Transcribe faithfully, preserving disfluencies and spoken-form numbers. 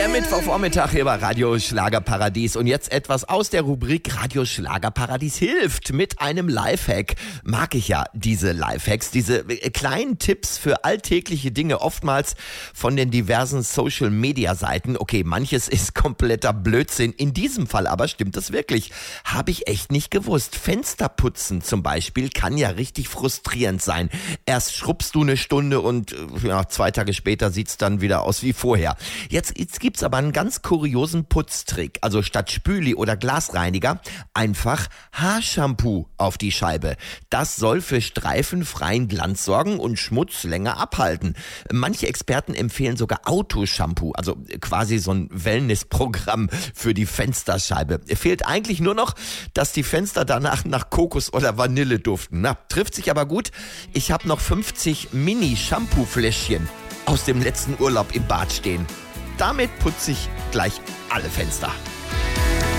Der Mittwochvormittag hier bei Radio Schlagerparadies. Und jetzt etwas aus der Rubrik Radio Schlagerparadies hilft mit einem Lifehack. Mag ich ja diese Lifehacks, diese kleinen Tipps für alltägliche Dinge, oftmals von den diversen Social-Media-Seiten. Okay, manches ist kompletter Blödsinn. In diesem Fall aber stimmt es wirklich. Habe ich echt nicht gewusst. Fensterputzen zum Beispiel kann ja richtig frustrierend sein. Erst schrubbst du eine Stunde und ja, zwei Tage später sieht's dann wieder aus wie vorher. Jetzt, jetzt gibt's aber einen ganz kuriosen Putztrick. Also statt Spüli oder Glasreiniger einfach Haarshampoo auf die Scheibe. Das soll für streifenfreien Glanz sorgen und Schmutz länger abhalten. Manche Experten empfehlen sogar Autoshampoo, also quasi so ein Wellnessprogramm für die Fensterscheibe. Fehlt eigentlich nur noch, dass die Fenster danach nach Kokos oder Vanille duften. Na, trifft sich aber gut. Ich habe noch fünfzig Mini-Shampoo-Fläschchen aus dem letzten Urlaub im Bad stehen. Damit putze ich gleich alle Fenster.